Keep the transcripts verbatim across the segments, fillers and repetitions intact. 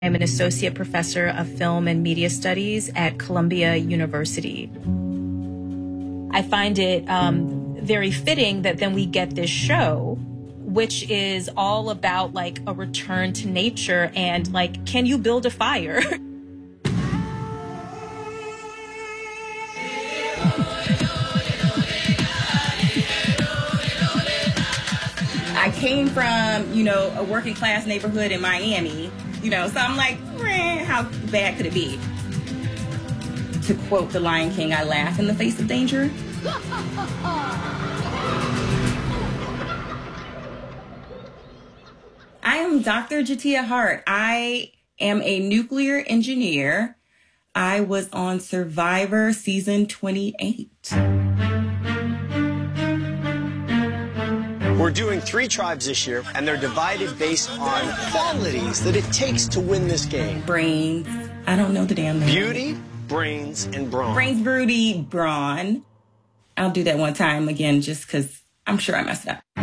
I'm an associate professor of film and media studies at Columbia University. I find it um, very fitting that then we get this show, which is all about like a return to nature and like, can you build a fire? I came from, you know, a working class neighborhood in Miami, you know, so I'm like, eh, how bad could it be? To quote The Lion King, I laugh in the face of danger. I am Doctor Jatia Hart. I am a nuclear engineer. I was on Survivor season twenty-eight. We're doing three tribes this year, and they're divided based on qualities that it takes to win this game. Brains. I don't know the damn name. Beauty, brains, and brawn. Brains, broody, brawn. I'll do that one time again just because I'm sure I messed up.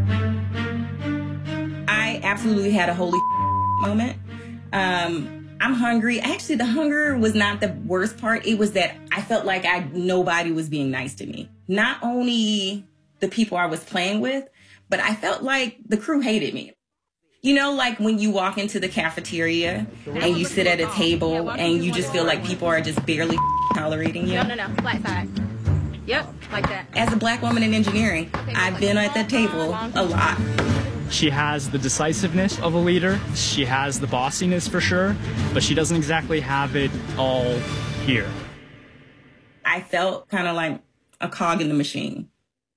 I absolutely had a holy moment. Um, I'm hungry. Actually, the hunger was not the worst part. It was that I felt like I nobody was being nice to me. Not only the people I was playing with, but I felt like the crew hated me. You know, like when you walk into the cafeteria and you sit at a table and you just feel like people are just barely tolerating you. No, no, no, flat side. Yep, like that. As a black woman in engineering, I've been at that table a lot. She has the decisiveness of a leader. She has the bossiness for sure, but she doesn't exactly have it all here. I felt kind of like a cog in the machine.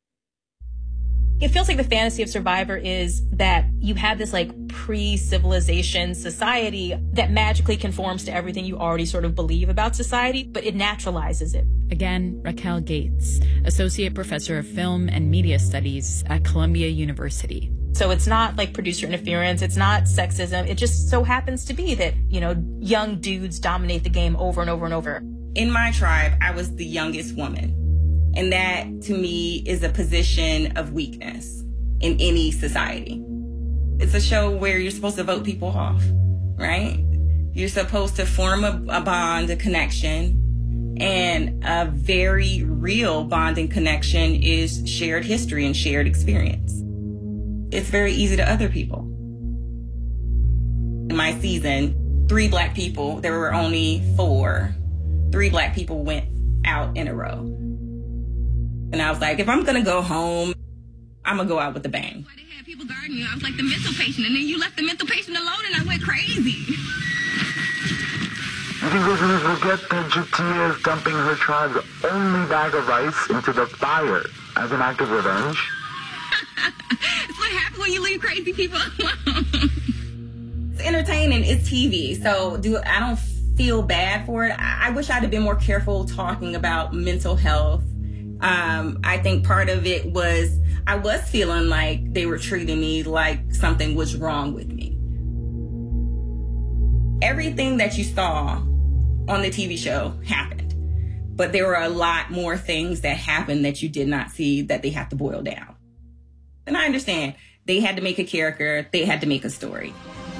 It feels like the fantasy of Survivor is that you have this like pre-civilization society that magically conforms to everything you already sort of believe about society, but it naturalizes it. Again, Raquel Gates, Associate Professor of Film and Media Studies at Columbia University. So it's not like producer interference. It's not sexism. It just so happens to be that, you know, young dudes dominate the game over and over and over. In my tribe, I was the youngest woman. And that, to me, is a position of weakness in any society. It's a show where you're supposed to vote people off, right? You're supposed to form a, a bond, a connection, and a very real bonding connection is shared history and shared experience. It's very easy to other people. In my season, three black people, there were only four. Three black people went out in a row. And I was like, if I'm going to go home, I'm going to go out with a bang. Why they had people guarding you? I was like the mental patient, and then you left the mental patient alone, and I went crazy. You think listeners will get that Jatia is dumping her tribe's only bag of rice into the fire as an act of revenge? It's what happens when you leave crazy people alone. It's entertaining. It's T V. So do I don't feel bad for it. I, I wish I'd have been more careful talking about mental health. Um, I think part of it was I was feeling like they were treating me like something was wrong with me. Everything that you saw on the T V show happened, but there were a lot more things that happened that you did not see that they had to boil down. And I understand they had to make a character, they had to make a story.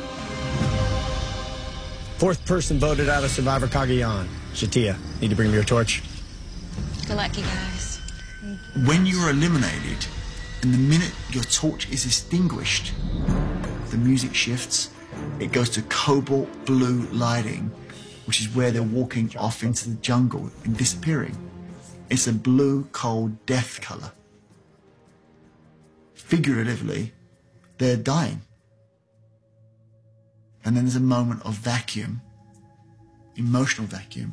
Fourth person voted out of Survivor Cagayan. Jatia, need to bring me your torch. Good luck, you guys. When you're eliminated, and the minute your torch is extinguished, the music shifts. It goes to cobalt blue lighting, which is where they're walking off into the jungle and disappearing. It's a blue, cold death color. Figuratively, they're dying. And then there's a moment of vacuum, emotional vacuum.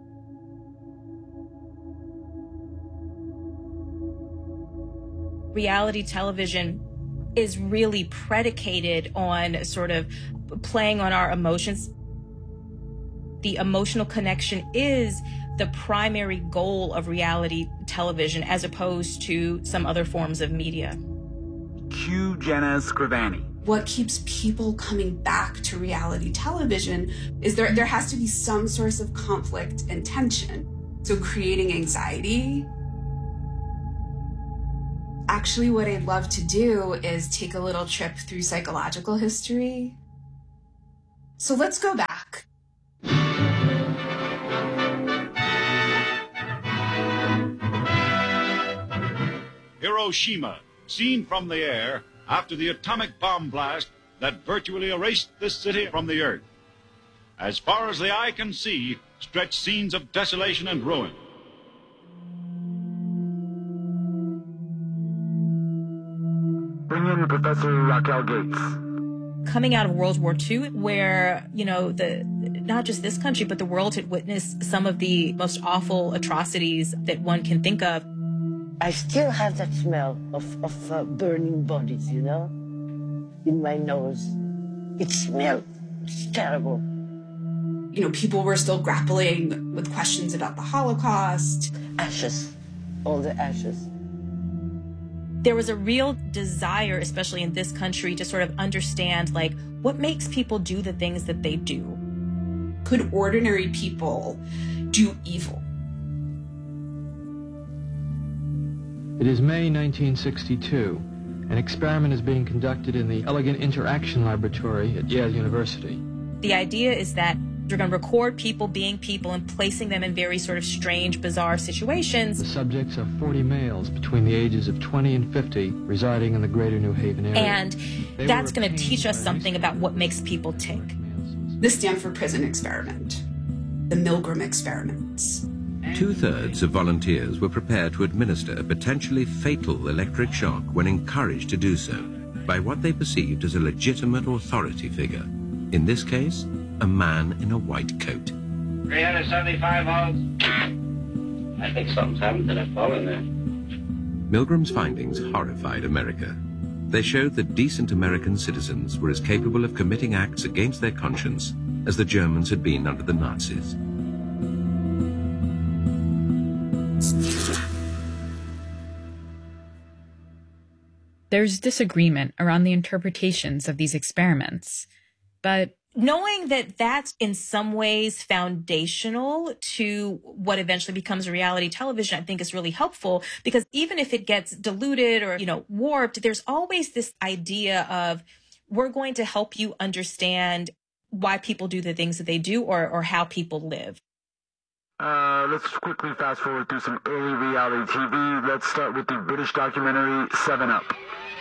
Reality television is really predicated on sort of playing on our emotions. The emotional connection is the primary goal of reality television as opposed to some other forms of media. Cue Jenna Scrivani. What keeps people coming back to reality television is there, there has to be some source of conflict and tension. So creating anxiety. Actually, what I'd love to do is take a little trip through psychological history So let's go back. Hiroshima, seen from the air after the atomic bomb blast that virtually erased this city from the earth. As far as the eye can see, stretch scenes of desolation and ruin. Bring in Professor Raquel Gates. Coming out of World War Two, where, you know, the not just this country, but the world had witnessed some of the most awful atrocities that one can think of. I still have that smell of, of uh, burning bodies, you know, in my nose. It smells. It's terrible. You know, people were still grappling with questions about the Holocaust. Ashes. All the ashes. There was a real desire, especially in this country, to sort of understand, like, what makes people do the things that they do? Could ordinary people do evil? It is May nineteen sixty-two. An experiment is being conducted in the Elegant Interaction Laboratory at Yale University. The idea is that you're going to record people being people and placing them in very sort of strange, bizarre situations. The subjects are forty males between the ages of twenty and fifty residing in the greater New Haven area. And They that's were going to teach us something about what makes people tick. The Stanford Prison Experiment. The Milgram Experiments. Two-thirds of volunteers were prepared to administer a potentially fatal electric shock when encouraged to do so by what they perceived as a legitimate authority figure. In this case, a man in a white coat. three hundred seventy-five volts. I think something's happened to that ball in there. Milgram's findings horrified America. They showed that decent American citizens were as capable of committing acts against their conscience as the Germans had been under the Nazis. There's disagreement around the interpretations of these experiments, but knowing that that's in some ways foundational to what eventually becomes reality television, I think is really helpful, because even if it gets diluted or, you know, warped, there's always this idea of, we're going to help you understand why people do the things that they do, or, or how people live. Uh, let's quickly fast forward through some early reality T V. Let's start with the British documentary seven up.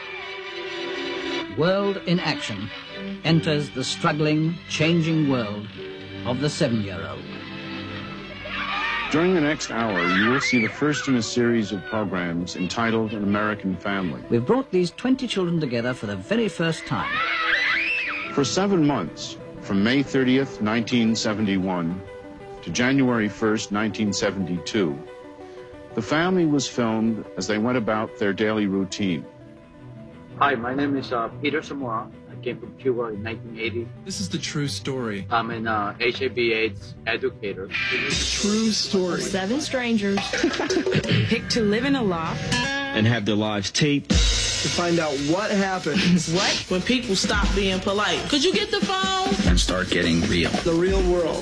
World in Action enters the struggling, changing world of the seven-year-old. During the next hour, you will see the first in a series of programs entitled An American Family. We've brought these twenty children together for the very first time. For seven months, from May thirtieth, nineteen seventy-one, to January first, nineteen seventy-two, the family was filmed as they went about their daily routine. Hi, my name is uh, Peter Zamora. I came from Cuba in nineteen eighty. This is the true story. I'm an uh, H I V AIDS educator. True story. Seven strangers picked to live in a loft And have their lives taped. To find out what happens. What? When people stop being polite. Could you get the phone? And start getting real. The real world.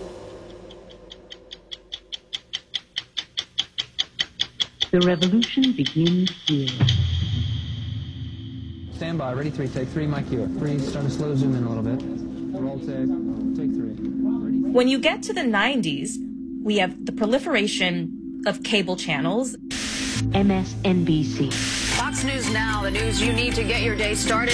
The revolution begins here. Stand by, ready, three, take three, mic here. Three, start to slow zoom in a little bit. Roll, take, take three. Ready? When you get to the nineties, we have the proliferation of cable channels. M S N B C. Fox News Now, the news you need to get your day started.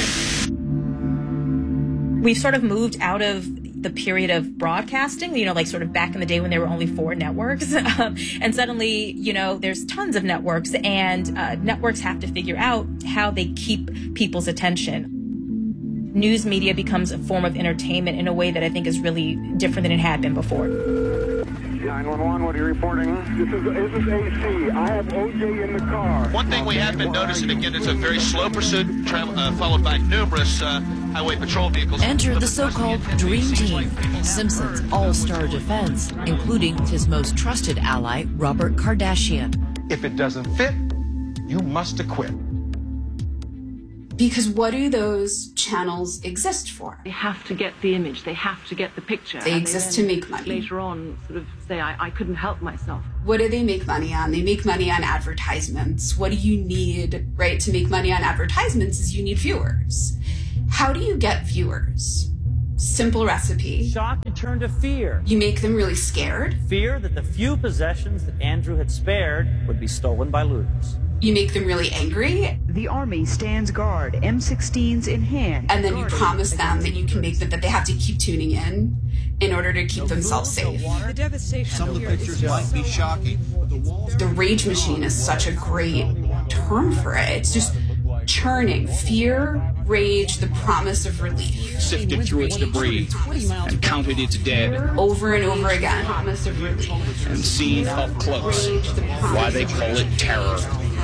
We've sort of moved out of the period of broadcasting, you know, like sort of back in the day when there were only four networks. Um, and suddenly, you know, there's tons of networks, and uh, networks have to figure out how they keep people's attention. News media becomes a form of entertainment in a way that I think is really different than it had been before. nine one one, what are you reporting? This is, this is A C. I have O J in the car. One thing we have been noticing, again, is a very slow pursuit, tra- uh, followed by numerous uh, highway patrol vehicles. Enter the so-called Dream Team, Simpson's all-star defense, including his most trusted ally, Robert Kardashian. If it doesn't fit, you must acquit. Because what do those channels exist for? They have to get the image. They have to get the picture. They exist to make money. Later on, sort of say, I, I couldn't help myself. What do they make money on? They make money on advertisements. What do you need, right, to make money on advertisements is you need viewers. How do you get viewers? Simple recipe. Shock to turn to fear. You make them really scared. Fear that the few possessions that Andrew had spared would be stolen by looters. You make them really angry. The army stands guard, M sixteens in hand. And then you promise them that you can make them, that they have to keep tuning in in order to keep themselves safe. The devastation. Some of the pictures might be shocking. The rage machine is such a great term for it. It's just churning. Fear, rage, the promise of relief. Sifted through its debris and counted its dead. Over and over again. Promise of relief. And seen up close why they call it terror.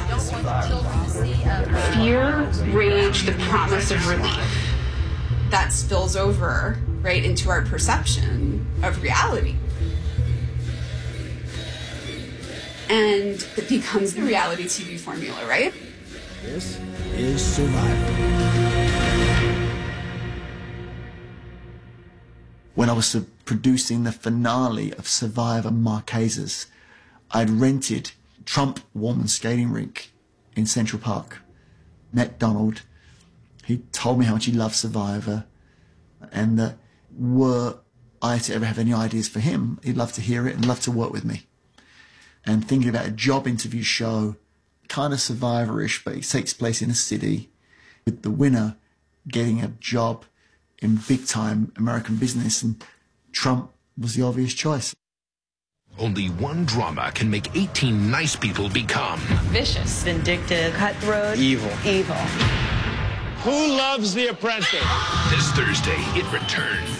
Fear, rage, the promise of relief. That spills over, right, into our perception of reality. And it becomes the reality T V formula, right? This is Survivor. When I was producing the finale of Survivor Marquesas, I'd rented Trump Woman Skating Rink in Central Park. Met Donald. He told me how much he loved Survivor, and that were I to ever have any ideas for him, he'd love to hear it and love to work with me. And thinking about a job interview show, kind of Survivor-ish, but it takes place in a city, with the winner getting a job in big-time American business, and Trump was the obvious choice. Only one drama can make eighteen nice people become vicious, vindictive, cutthroat, evil. Evil. Who loves The Apprentice? This Thursday, it returns.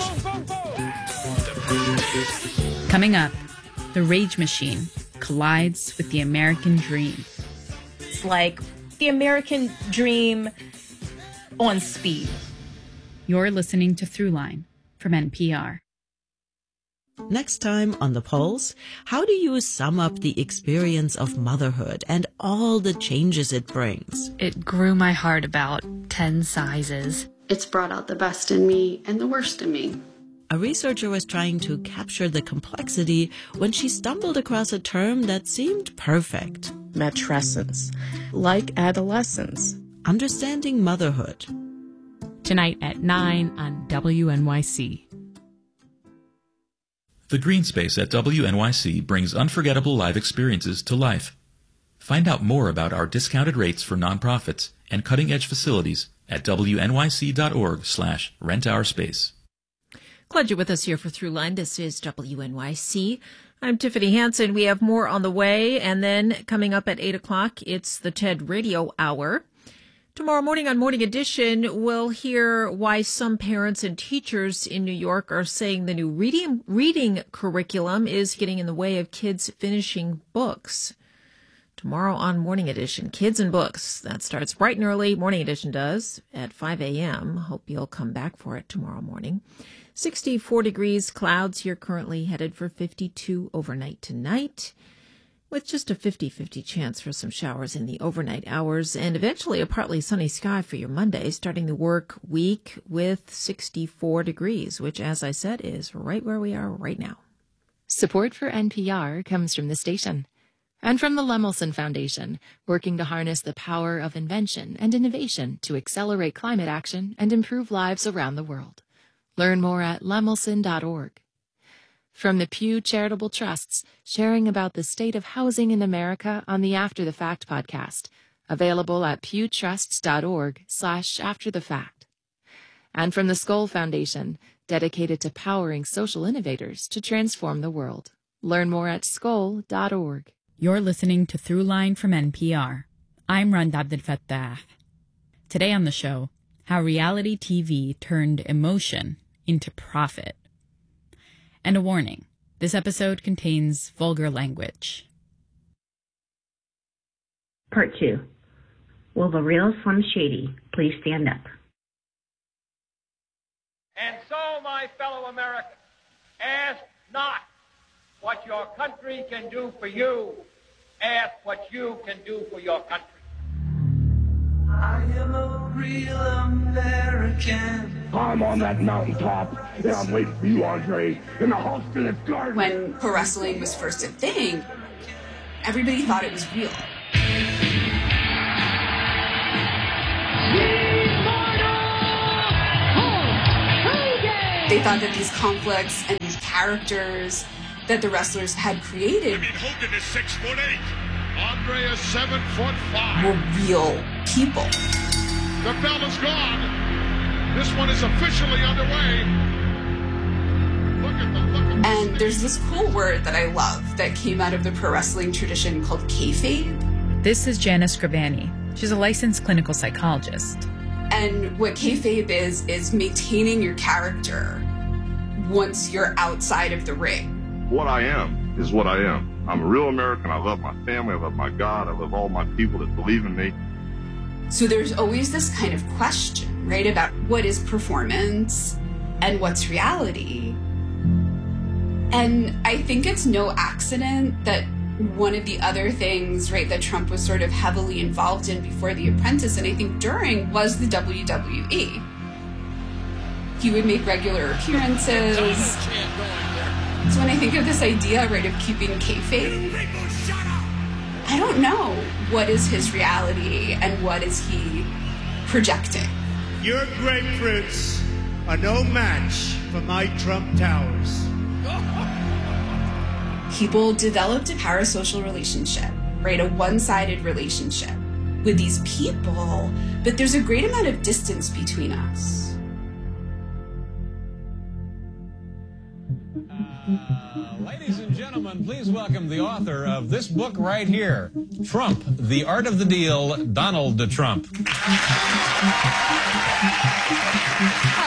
Coming up, the Rage Machine collides with the American dream. It's like the American dream on speed. You're listening to Throughline from N P R. Next time on The Pulse, how do you sum up the experience of motherhood and all the changes it brings? It grew my heart about ten sizes. It's brought out the best in me and the worst in me. A researcher was trying to capture the complexity when she stumbled across a term that seemed perfect. Matrescence, like adolescence. Understanding motherhood. Tonight at nine on W N Y C. The Green Space at W N Y C brings unforgettable live experiences to life. Find out more about our discounted rates for nonprofits and cutting-edge facilities at W N Y C dot org slash rent our space. Glad you're with us here for Throughline. This is W N Y C. I'm Tiffany Hansen. We have more on the way, and then coming up at eight o'clock, it's the TED Radio Hour. Tomorrow morning on Morning Edition, we'll hear why some parents and teachers in New York are saying the new reading reading curriculum is getting in the way of kids finishing books. Tomorrow on Morning Edition, Kids and Books. That starts bright and early. Morning Edition does at five a.m. Hope you'll come back for it tomorrow morning. sixty-four degrees, clouds here currently, headed for fifty-two overnight tonight, with just a fifty-fifty chance for some showers in the overnight hours, and eventually a partly sunny sky for your Monday, starting the work week with sixty-four degrees, which, as I said, is right where we are right now. Support for N P R comes from the station and from the Lemelson Foundation, working to harness the power of invention and innovation to accelerate climate action and improve lives around the world. Learn more at lemelson dot org. From the Pew Charitable Trusts, sharing about the state of housing in America on the After the Fact podcast, available at pewtrusts dot org slash after the fact. And from the Skoll Foundation, dedicated to powering social innovators to transform the world. Learn more at skoll dot org. You're listening to Throughline from N P R. I'm Rand Abdel Fattah. Today on the show, how reality T V turned emotion into profit. And a warning, this episode contains vulgar language. Part two. Will the real Slim Shady please stand up? And so, my fellow Americans, ask not what your country can do for you. Ask what you can do for your country. I am a real American. I'm on that mountaintop, and I'm waiting for you, Andre, in the Hostiness Garden. When pro wrestling was first a thing, everybody thought it was real. They thought that these conflicts and these characters that the wrestlers had created, I mean, Hogan is six foot eight. Andre is seven foot five. Were real people. The bell is gone. This one is officially underway. Look at the look at the And there's this cool word that I love that came out of the pro wrestling tradition called kayfabe. This is Janice Gravani. She's a licensed clinical psychologist. And what kayfabe is, is maintaining your character once you're outside of the ring. What I am is what I am. I'm a real American. I love my family. I love my God. I love all my people that believe in me. So there's always this kind of question, right, about what is performance and what's reality. And I think it's no accident that one of the other things, right, that Trump was sort of heavily involved in before The Apprentice, and I think during, was the W W E. He would make regular appearances. So when I think of this idea, right, of keeping kayfabe, I don't know what is his reality and what is he projecting. Your great prince are no match for my Trump Towers. People developed a parasocial relationship, right, a one-sided relationship with these people, but there's a great amount of distance between us. Uh, ladies and gentlemen, please welcome the author of this book right here, Trump, The Art of the Deal, Donald Trump. Hi,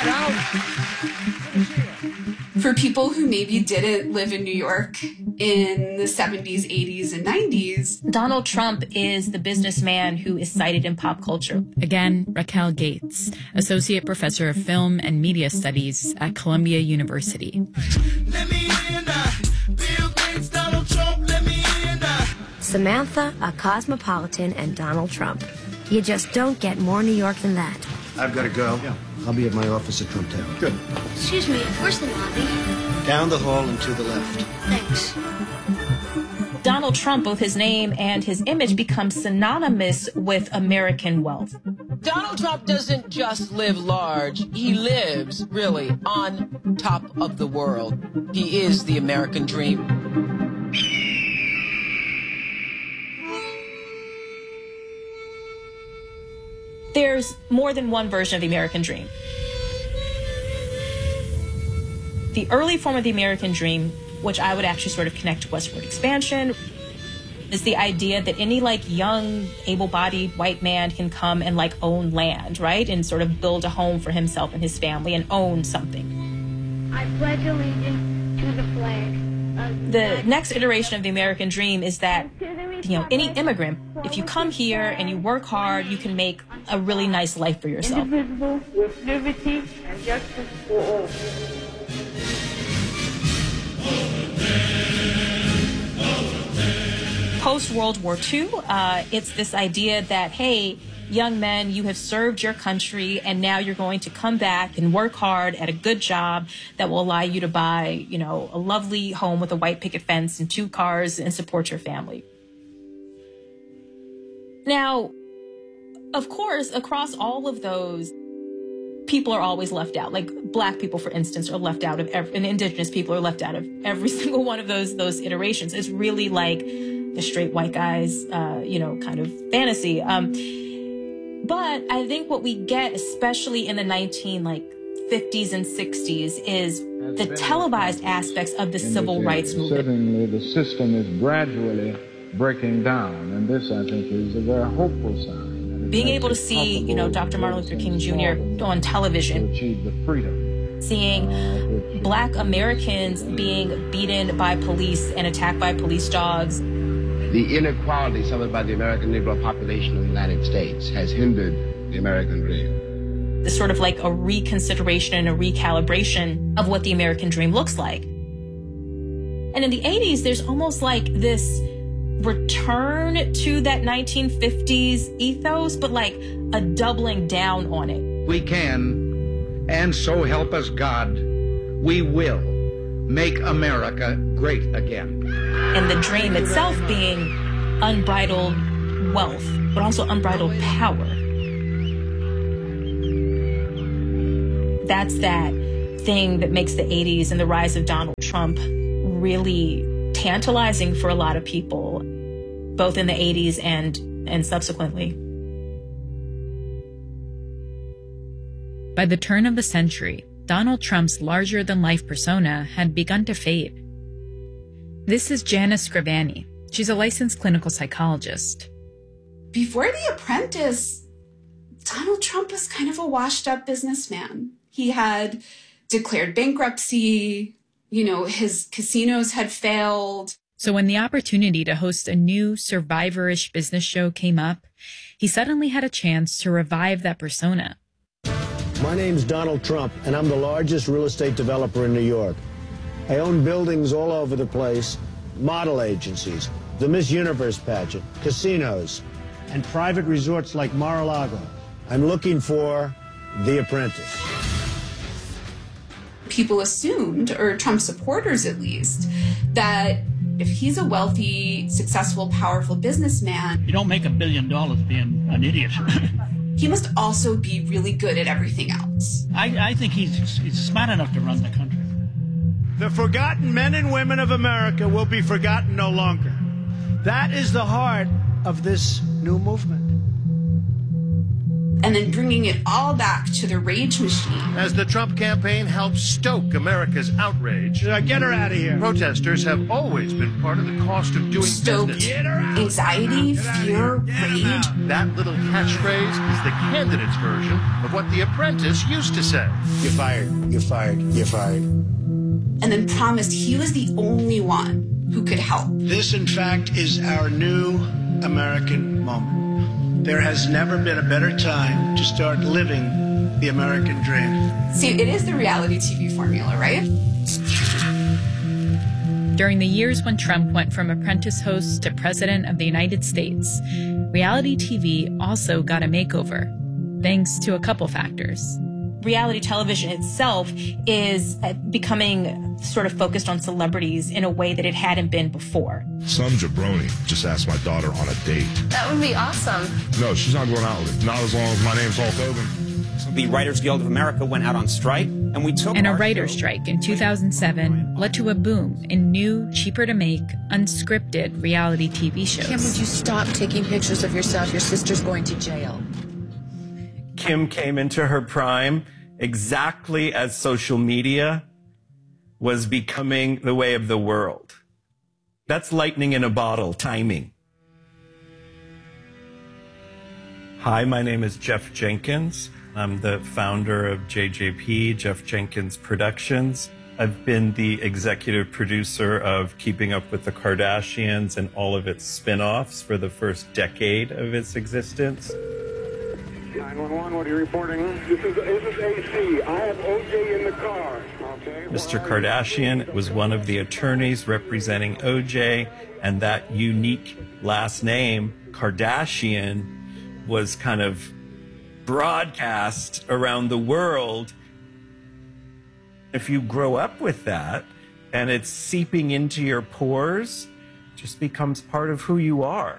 Donald. For people who maybe didn't live in New York in the seventies, eighties, and nineties, Donald Trump is the businessman who is cited in pop culture. Again, Raquel Gates, Associate Professor of Film and Media Studies at Columbia University. Let me in, uh, Bill Gates, Donald Trump, let me in, uh. Samantha, a cosmopolitan, and Donald Trump. You just don't get more New York than that. I've got to go. Yeah. I'll be at my office at Trump Tower. Good. Excuse me, where's the lobby? Down the hall and to the left. Thanks. Donald Trump, both his name and his image, become synonymous with American wealth. Donald Trump doesn't just live large. He lives, really, on top of the world. He is the American dream. There's more than one version of the American dream. The early form of the American dream, which I would actually sort of connect to westward expansion, is the idea that any like young, able-bodied white man can come and like own land, right? And sort of build a home for himself and his family and own something. I pledge allegiance to the flag. The next iteration of the American dream is that, you know, any immigrant, if you come here and you work hard, you can make a really nice life for yourself. Indivisible, with liberty and justice for all. Post-World War Two, uh, it's this idea that, hey, young men, you have served your country, and now you're going to come back and work hard at a good job that will allow you to buy, you know, a lovely home with a white picket fence and two cars and support your family. Now, of course, across all of those, people are always left out. Like black people, for instance, are left out of every, and indigenous people are left out of every single one of those those iterations. It's really like the straight white guys, uh, you know, kind of fantasy. Um, but I think what we get, especially in the nineteen like fifties and sixties, is the televised aspects of the civil rights movement. Certainly, the system is gradually breaking down, and this, I think, is a very hopeful sign. Being able to see, you know, Doctor Martin Luther King Junior on television, achieve the freedom. Seeing black Americans being beaten by police and attacked by police dogs. The inequality suffered by the American Negro population of the United States has hindered the American dream. This sort of like a reconsideration and a recalibration of what the American dream looks like. And in the eighties, there's almost like this return to that nineteen fifties ethos, but like a doubling down on it. We can, and so help us God, we will make America great again. And the dream itself being unbridled wealth, but also unbridled power. That's that thing that makes the eighties and the rise of Donald Trump really tantalizing for a lot of people, both in the eighties and, and subsequently. By the turn of the century, Donald Trump's larger-than-life persona had begun to fade. This is Janice Scrivani. She's a licensed clinical psychologist. Before The Apprentice, Donald Trump was kind of a washed-up businessman. He had declared bankruptcy, you know, his casinos had failed. So when the opportunity to host a new survivor-ish business show came up, he suddenly had a chance to revive that persona. My name's Donald Trump, and I'm the largest real estate developer in New York. I own buildings all over the place, model agencies, the Miss Universe pageant, casinos, and private resorts like Mar-a-Lago. I'm looking for The Apprentice. People assumed, or Trump supporters at least, that if he's a wealthy, successful, powerful businessman, you don't make a billion dollars being an idiot. He must also be really good at everything else. I, I think he's, he's smart enough to run the country. The forgotten men and women of America will be forgotten no longer. That is the heart of this new movement. And then bringing it all back to the rage machine. As the Trump campaign helps stoke America's outrage, uh, get her out of here. Protesters have always been part of the cost of doing stoke business. Anxiety, fear, rage. That little catchphrase is the candidate's version of what The Apprentice used to say. You're fired, you're fired, you're fired. And then promised he was the only one who could help. This, in fact, is our new American moment. There has never been a better time to start living the American dream. See, it is the reality T V formula, right? During the years when Trump went from apprentice host to president of the United States, reality T V also got a makeover, thanks to a couple factors. Reality television itself is becoming sort of focused on celebrities in a way that it hadn't been before. Some jabroni just asked my daughter on a date. That would be awesome. No, she's not going out with it. Not as long as my name's Hulk Hogan. The Writers Guild of America went out on strike, and we took And a writer's strike in two thousand seven led to a boom in new, cheaper-to-make, unscripted reality T V shows. Kim, would you stop taking pictures of yourself? Your sister's going to jail. Kim came into her prime exactly as social media was becoming the way of the world. That's lightning in a bottle, timing. Hi, my name is Jeff Jenkins. I'm the founder of J J P, Jeff Jenkins Productions. I've been the executive producer of Keeping Up with the Kardashians and all of its spin-offs for the first decade of its existence. nine one one, what are you reporting? This is, this is A C. I have O J in the car. Okay. Mister Kardashian was one of the attorneys representing O J, and that unique last name, Kardashian, was kind of broadcast around the world. If you grow up with that and it's seeping into your pores, it just becomes part of who you are.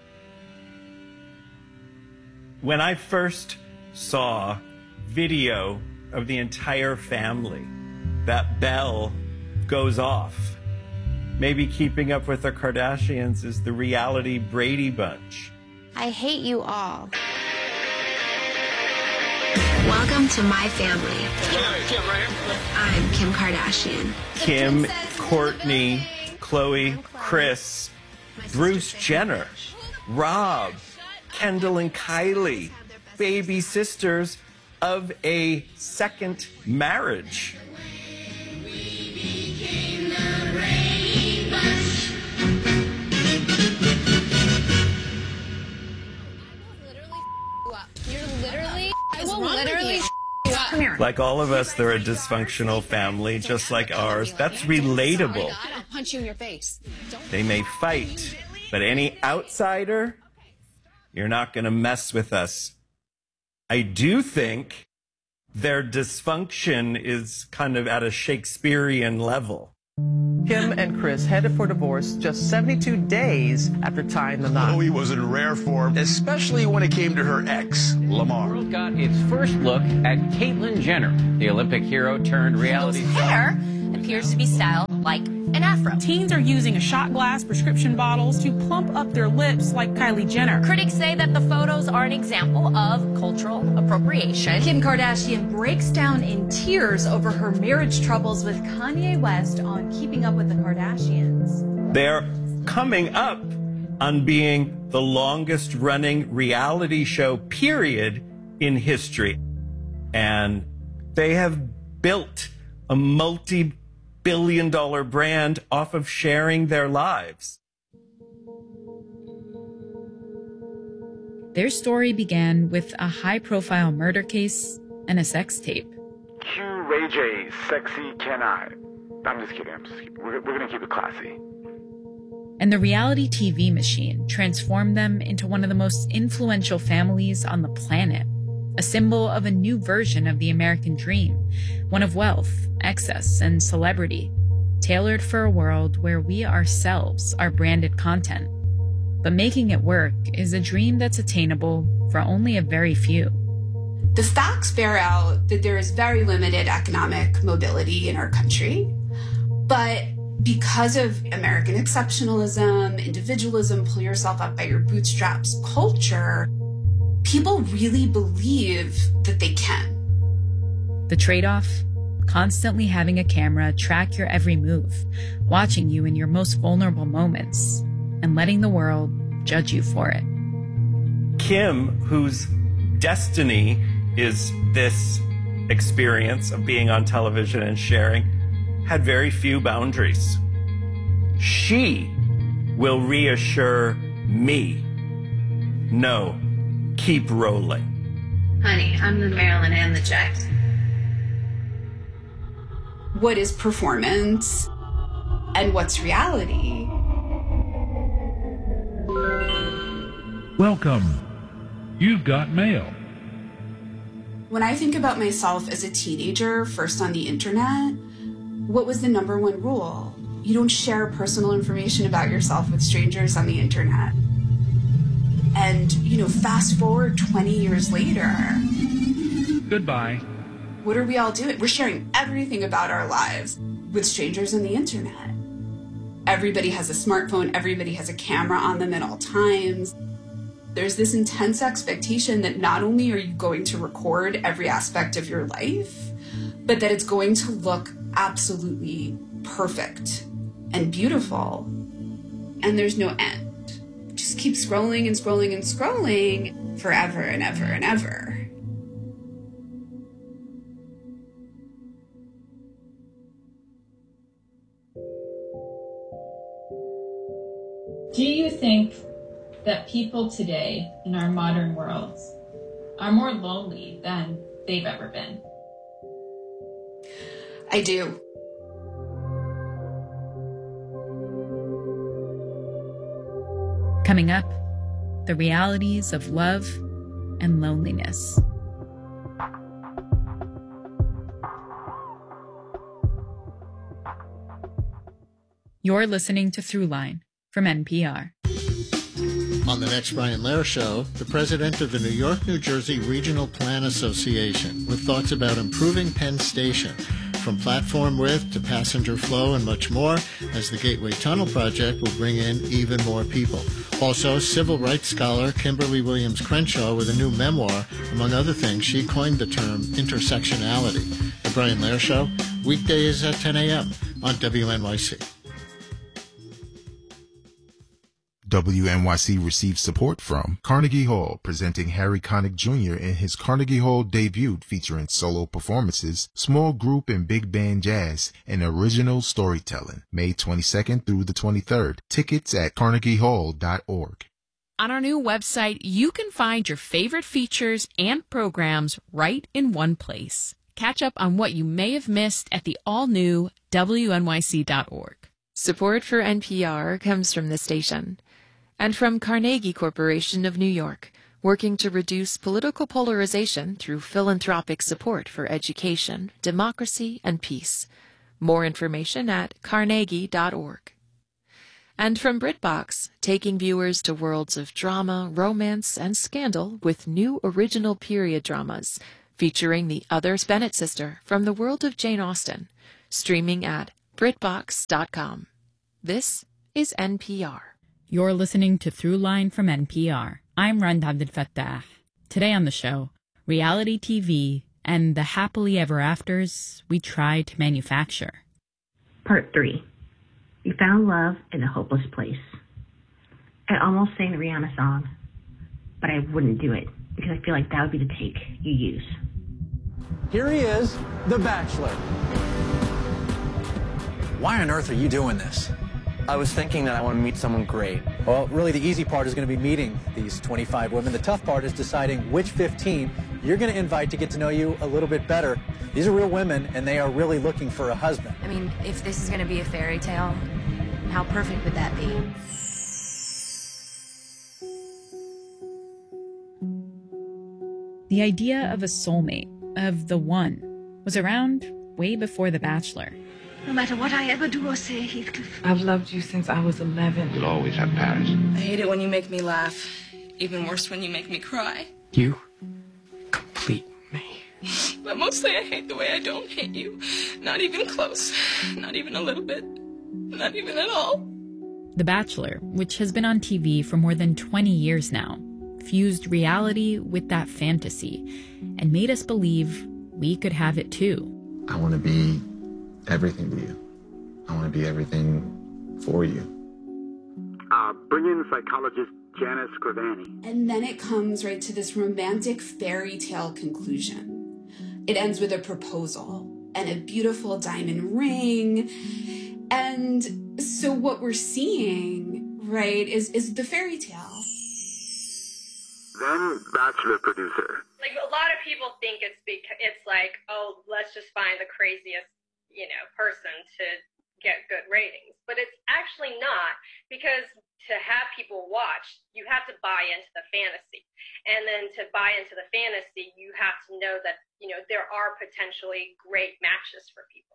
When I first saw video of the entire family, that bell goes off. Maybe Keeping Up with the Kardashians is the reality Brady Bunch. I hate you all. Welcome to my family. Kim, right here. I'm Kim Kardashian. Kim, Kourtney, Khloe, Kris, Bruce Jenner, Rob, Kendall and Kylie, baby sisters of a second marriage. You're literally, I will literally you up. Come here. Like all of us, they're a dysfunctional family, just like ours. That's relatable. I'll punch you in your face. They may fight, but any outsider, you're not going to mess with us. I do think their dysfunction is kind of at a Shakespearean level. Kim and Chris headed for divorce just seventy-two days after tying the knot. Chloe was in rare form, especially when it came to her ex, Lamar. The world got its first look at Caitlyn Jenner, the Olympic hero turned reality Those hair appears to be styled like an afro. Teens are using a shot glass prescription bottles to plump up their lips like Kylie Jenner. Critics say that the photos are an example of cultural appropriation. Kim Kardashian breaks down in tears over her marriage troubles with Kanye West on Keeping Up with the Kardashians. They're coming up on being the longest running reality show period in history. And they have built a multi-billion dollar brand off of sharing their lives. Their story began with a high-profile murder case and a sex tape. Cue Ray J, Sexy Can I? I'm just kidding. I'm just kidding. We're, we're going to keep it classy. And the reality T V machine transformed them into one of the most influential families on the planet, a symbol of a new version of the American dream, one of wealth, excess, and celebrity, tailored for a world where we ourselves are branded content. But making it work is a dream that's attainable for only a very few. The facts bear out that there is very limited economic mobility in our country, but because of American exceptionalism, individualism, pull yourself up by your bootstraps culture, people really believe that they can. The trade-off? Constantly having a camera track your every move, watching you in your most vulnerable moments, and letting the world judge you for it. Kim, whose destiny is this experience of being on television and sharing, had very few boundaries. She will reassure me, no, keep rolling. Honey, I'm the Marilyn and the Jackson. What is performance and what's reality? Welcome. You've got mail. When I think about myself as a teenager, first on the internet, what was the number one rule? You don't share personal information about yourself with strangers on the internet. And, you know, fast forward twenty years later. Goodbye. What are we all doing? We're sharing everything about our lives with strangers on the internet. Everybody has a smartphone. Everybody has a camera on them at all times. There's this intense expectation that not only are you going to record every aspect of your life, but that it's going to look absolutely perfect and beautiful. And there's no end. Just keep scrolling and scrolling and scrolling forever and ever and ever. Do you think that people today in our modern worlds are more lonely than they've ever been? I do. Coming up, the realities of love and loneliness. You're listening to Throughline from N P R. On the next Brian Lehrer Show, the president of the New York, New Jersey Regional Plan Association with thoughts about improving Penn Station, from platform width to passenger flow and much more, as the Gateway Tunnel project will bring in even more people. Also, civil rights scholar Kimberly Williams Crenshaw with a new memoir. Among other things, she coined the term intersectionality. The Brian Lehrer Show, weekdays at ten a.m. on W N Y C. W N Y C received support from Carnegie Hall, presenting Harry Connick Junior in his Carnegie Hall debut featuring solo performances, small group and big band jazz, and original storytelling. May twenty-second through the twenty-third. Tickets at carnegie hall dot org. On our new website, you can find your favorite features and programs right in one place. Catch up on what you may have missed at the all-new W N Y C dot org. Support for N P R comes from the station and from Carnegie Corporation of New York, working to reduce political polarization through philanthropic support for education, democracy, and peace. More information at carnegie dot org. And from BritBox, taking viewers to worlds of drama, romance, and scandal with new original period dramas, featuring the Others Bennett sister from the world of Jane Austen, streaming at britbox dot com. This is N P R. You're listening to Throughline from N P R. I'm Rund Abdelfattah. Today on the show, reality T V and the happily ever afters we try to manufacture. Part three. You found love in a hopeless place. I almost sang the Rihanna song, but I wouldn't do it because I feel like that would be the take you use. Here he is, The Bachelor. Why on earth are you doing this? I was thinking that I want to meet someone great. Well, really the easy part is going to be meeting these twenty-five women. The tough part is deciding which fifteen you're going to invite to get to know you a little bit better. These are real women, and they are really looking for a husband. I mean, if this is going to be a fairy tale, how perfect would that be? The idea of a soulmate, of the one, was around way before The Bachelor. No matter what I ever do or say, Heathcliff. I've loved you since I was eleven. You'll always have Paris. I hate it when you make me laugh. Even worse when you make me cry. You complete me. But mostly I hate the way I don't hate you. Not even close. Not even a little bit. Not even at all. The Bachelor, which has been on T V for more than twenty years now, fused reality with that fantasy and made us believe we could have it too. I want to be everything to you. I want to be everything for you. Uh, bring in psychologist Janice Gravani. And then it comes right to this romantic fairy tale conclusion. It ends with a proposal and a beautiful diamond ring. And so what we're seeing, right, is, is the fairy tale. Then Bachelor producer. Like, a lot of people think it's because it's like, oh, let's just find the craziest, you know, person to get good ratings. But it's actually not, because to have people watch, you have to buy into the fantasy. And then to buy into the fantasy, you have to know that, you know, there are potentially great matches for people.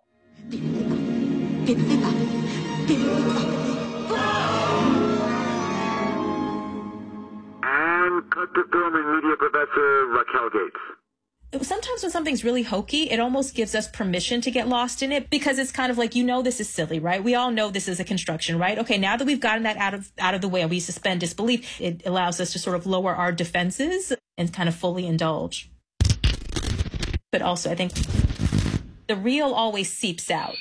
And cut to film and media professor Raquel Gates. Sometimes when something's really hokey, it almost gives us permission to get lost in it, because it's kind of like, you know, this is silly, right? We all know this is a construction, right? Okay, now that we've gotten that out of out of the way and we suspend disbelief, it allows us to sort of lower our defenses and kind of fully indulge. But also, I think the real always seeps out.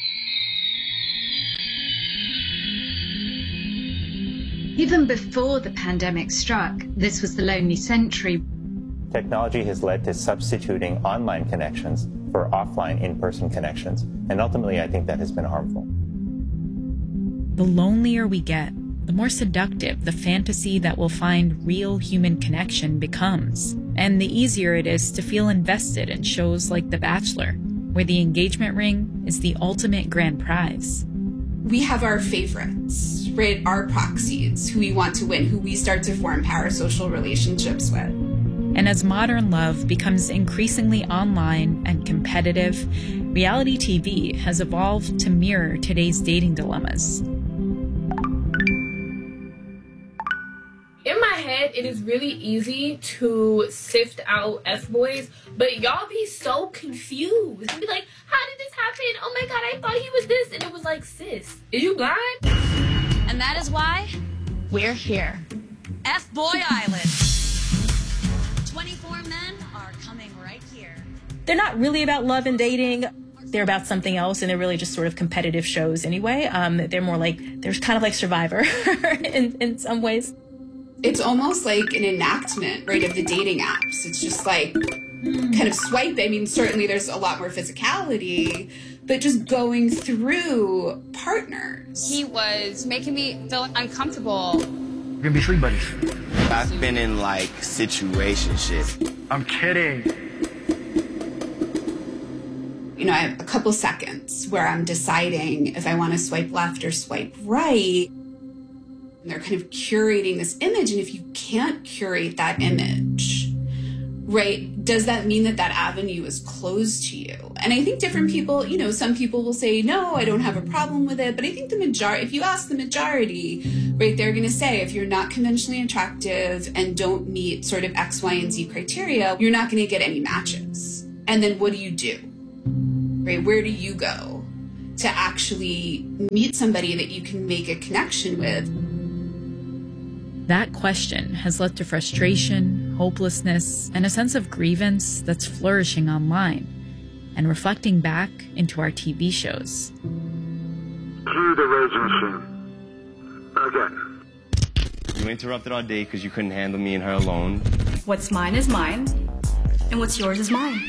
Even before the pandemic struck, this was the lonely century. Technology has led to substituting online connections for offline in-person connections, and ultimately I think that has been harmful. The lonelier we get, the more seductive the fantasy that we'll find real human connection becomes, and the easier it is to feel invested in shows like The Bachelor, where the engagement ring is the ultimate grand prize. We have our favorites, right? Our proxies, who we want to win, who we start to form parasocial relationships with. And as modern love becomes increasingly online and competitive, reality T V has evolved to mirror today's dating dilemmas. In my head, it is really easy to sift out F-boys, but y'all be so confused. And be like, how did this happen? Oh my God, I thought he was this. And it was like, sis, is you blind? And that is why we're here. F-Boy Island. twenty-four men are coming right here. They're not really about love and dating. They're about something else, and they're really just sort of competitive shows anyway. Um, they're more like, they're kind of like Survivor in, in some ways. It's almost like an enactment, right, of the dating apps. It's just like kind of swipe. I mean, certainly there's a lot more physicality, but just going through partners. He was making me feel uncomfortable. We're gonna be sleep buddies. I've been in, like, situationship. I'm kidding. You know, I have a couple seconds where I'm deciding if I want to swipe left or swipe right. And they're kind of curating this image. And if you can't curate that image, right, does that mean that that avenue is closed to you? And I think different people, you know, some people will say, no, I don't have a problem with it. But I think the majority, if you ask the majority, right, they're going to say, if you're not conventionally attractive and don't meet sort of X, Y, and Z criteria, you're not going to get any matches. And then what do you do? Right? Where do you go to actually meet somebody that you can make a connection with? That question has led to frustration, hopelessness, and a sense of grievance that's flourishing online and reflecting back into our T V shows. Cue the rage machine. Again. You interrupted our date because you couldn't handle me and her alone. What's mine is mine, and what's yours is mine.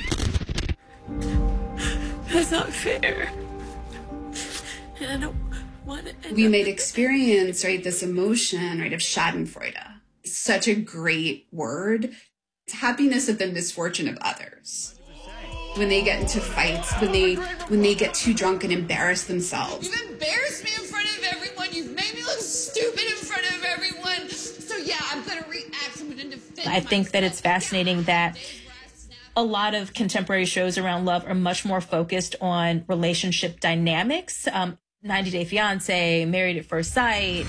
That's not fair. And I don't want to. We might experience, right, this emotion, right, of schadenfreude. Such a great word. It's happiness at the misfortune of others. When they get into fights, when they when they get too drunk and embarrass themselves. You've embarrassed me in front of everyone. You've made me look stupid in front of everyone. So yeah, I'm gonna react. I'm gonna defend I think that it's fascinating that a lot of contemporary shows around love are much more focused on relationship dynamics. Um, ninety Day Fiancé, Married at First Sight.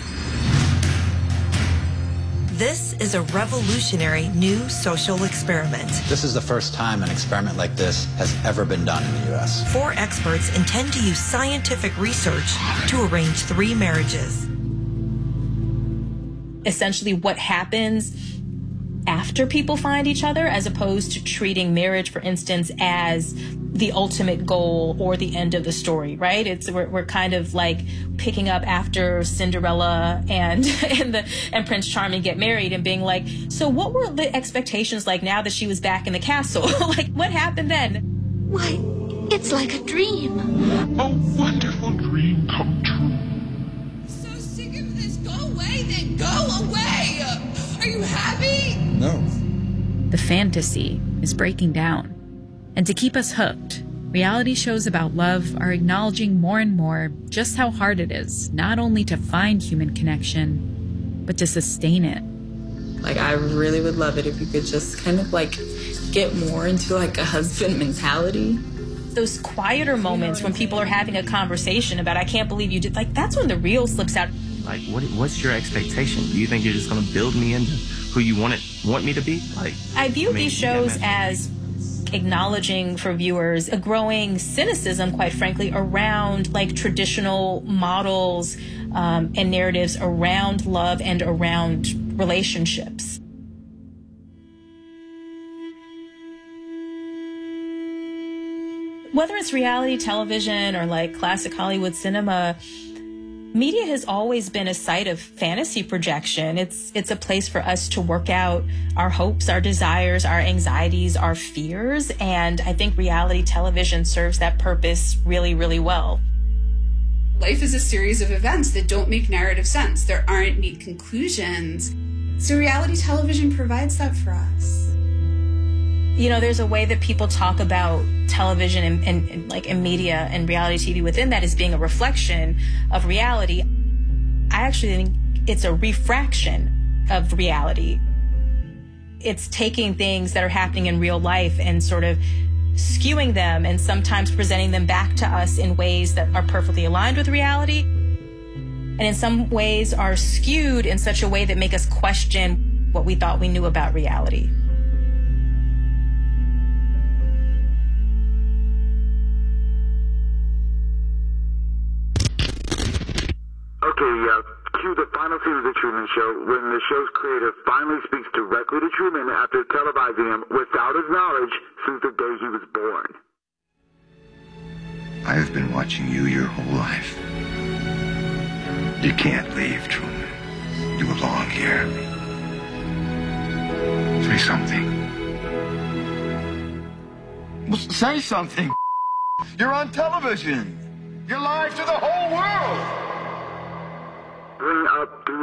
This is a revolutionary new social experiment. This is the first time an experiment like this has ever been done in the U S. Four experts intend to use scientific research to arrange three marriages. Essentially what happens after people find each other, as opposed to treating marriage, for instance, as the ultimate goal or the end of the story, right? It's we're, we're kind of like picking up after Cinderella and and the and Prince Charming get married and being like, so what were the expectations like now that she was back in the castle? Like, what happened then? Why, it's like a dream. A wonderful dream come true. So sick of this. Go away, then go away. Are you happy? No. The fantasy is breaking down. And to keep us hooked, reality shows about love are acknowledging more and more just how hard it is, not only to find human connection, but to sustain it. Like, I really would love it if you could just kind of like get more into like a husband mentality. Those quieter moments when people are having a conversation about, I can't believe you did, like, that's when the real slips out. Like, what? What's your expectation? Do you think you're just going to build me into who you want it, want me to be? Like, I view I mean, these shows as acknowledging for viewers a growing cynicism, quite frankly, around like traditional models um, and narratives around love and around relationships. Whether it's reality television or like classic Hollywood cinema, media has always been a site of fantasy projection. It's it's a place for us to work out our hopes, our desires, our anxieties, our fears. And I think reality television serves that purpose really, really well. Life is a series of events that don't make narrative sense. There aren't neat conclusions. So reality television provides that for us. You know, there's a way that people talk about television and, and, and like in media and reality T V within that as being a reflection of reality. I actually think it's a refraction of reality. It's taking things that are happening in real life and sort of skewing them and sometimes presenting them back to us in ways that are perfectly aligned with reality. And in some ways are skewed in such a way that make us question what we thought we knew about reality. Okay, uh, cue the final scene of The Truman Show when the show's creator finally speaks directly to Truman after televising him without his knowledge since the day he was born. I have been watching you your whole life. You can't leave, Truman. You belong here. Say something. Well, say something. You're on television. You're live to the whole world. Bring up